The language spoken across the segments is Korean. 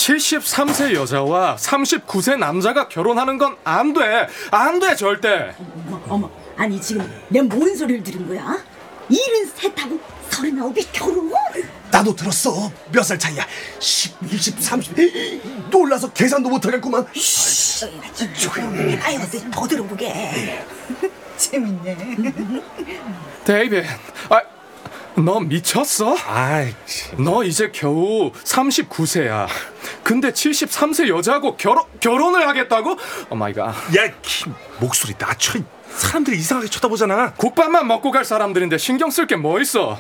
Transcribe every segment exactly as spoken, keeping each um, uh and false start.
칠십삼 세 여자와 삼십구 세 남자가 결혼하는 건 안 돼. 안 돼, 절대. 어머, 어머, 아니 지금 내가 뭔 소리를 들은 거야? 일흔셋하고 서른아홉이 결혼? 나도 들었어. 몇 살 차이야? 십, 이십, 삼십. 놀라서 계산도 못하겠구만. 조용히. 아유, 더 들어보게. 재밌네. 데이빗, 아, 너 미쳤어? 아이, 너 이제 겨우 삼십구 세야. 근데 칠십삼 세 여자하고 결혼, 결혼을 하겠다고? 오 마이 갓. 야, 킴, 목소리 낮춰. 사람들이 이상하게 쳐다보잖아. 국밥만 먹고 갈 사람들인데 신경 쓸 게 뭐 있어?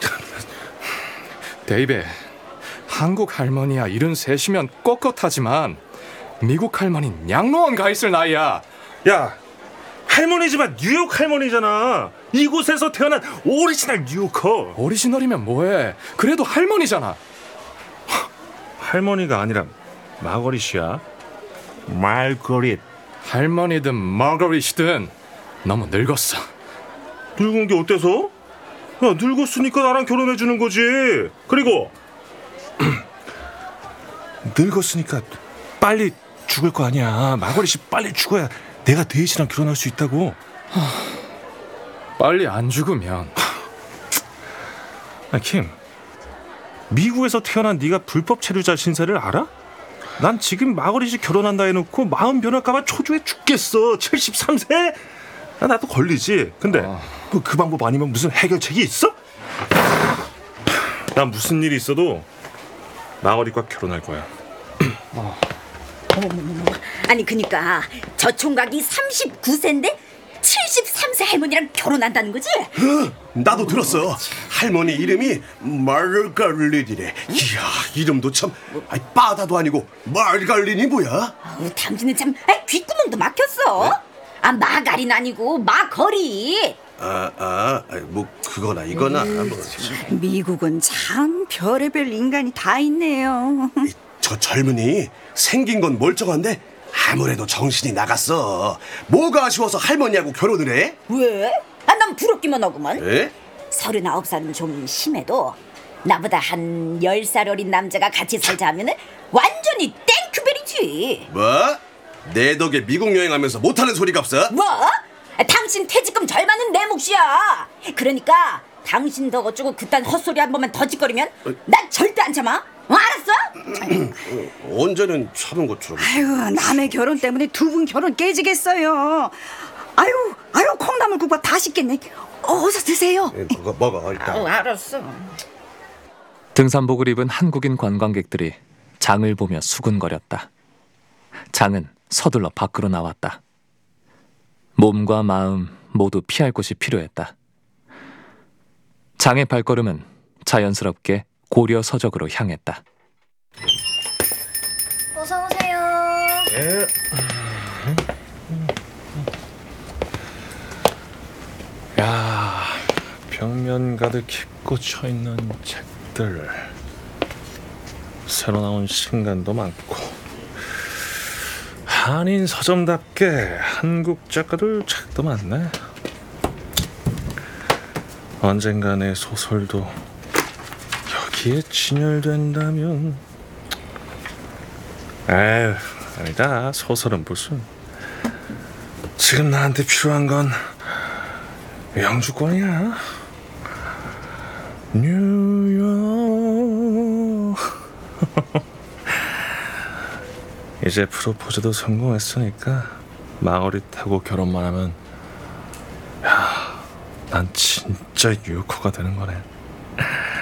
데이빗, 한국 할머니야 일흔셋이면 뻣뻣하지만 미국 할머니는 양로원 가 있을 나이야. 야, 할머니지만 뉴욕 할머니잖아. 이곳에서 태어난 오리지널 뉴요커. 오리지널이면 뭐해? 그래도 할머니잖아. 할머니가 아니라 마거릿이야. 말거릿. 할머니든 마거릿이든 너무 늙었어. 늙은 게 어때서? 야, 늙었으니까 나랑 결혼해주는 거지. 그리고 늙었으니까 빨리 죽을 거 아니야. 마거릿이 빨리 죽어야 내가 데이시랑 결혼할 수 있다고. 빨리 안 죽으면. 아, 킴, 미국에서 태어난 네가 불법 체류자 신세를 알아? 난 지금 마거릿이 결혼한다 해놓고 마음 변할까봐 초조해 죽겠어. 칠십삼 세? 아, 나도 걸리지. 근데 어. 그, 그 방법 아니면 무슨 해결책이 있어? 난 무슨 일이 있어도 마거릿과 결혼할 거야. 어머머머. 아니 그니까 저 총각이 삼십구 세인데 칠십삼 세 할머니랑 결혼한다는 거지? 나도 들었어. 할머니 이름이 마르가릿이래. 이야, 이름도 참. 아이, 바다도 아니고 마르가릿이 뭐야? 아우, 당신은 참 아이, 귓구멍도 막혔어. 네? 아, 마가린 아니고 마거릿. 아, 아, 뭐 그거나 이거나. 음, 뭐. 미국은 참 별의별 인간이 다 있네요. 저 젊은이 생긴 건 멀쩡한데 아무래도 정신이 나갔어. 뭐가 아쉬워서 할머니하고 결혼을 해? 왜? 아, 난 부럽기만 하구만. 에? 서른아홉 살은 좀 심해도 나보다 한 열 살 어린 남자가 같이 살자 하면은 완전히 땡크벨이지. 뭐? 내 덕에 미국 여행하면서 못하는 소리가 없어? 뭐? 아, 당신 퇴직금 절반은 내 몫이야. 그러니까 당신 더 어쩌고 그딴 헛소리 한 번만 더 짓거리면 난 절대 안 참아. 어, 알았어? 언제는 참은 것처럼. 아유, 남의 결혼 때문에 두 분 결혼 깨지겠어요. 아유, 아유, 콩나물국밥 다 식겠네. 어서 드세요. 에, 먹어, 먹어 일단. 어, 알았어. 등산복을 입은 한국인 관광객들이 장을 보며 수군거렸다. 장은 서둘러 밖으로 나왔다. 몸과 마음 모두 피할 곳이 필요했다. 장의 발걸음은 자연스럽게 고려 서적으로 향했다. 어서 오세요. 예. 야, 벽면 가득히 꽂혀 있는 책들. 새로 나온 신간도 많고. 한인 서점답게 한국 작가들 책도 많네. 언젠가 내 소설도 여기에 진열된다면. 에휴, 아니다. 소설은 무슨. 지금 나한테 필요한 건 영주권이야. 뉴욕. 이제 프로포즈도 성공했으니까 마거릿하고 결혼만 하면, 야, 난 진짜 뉴요커가 되는 거네.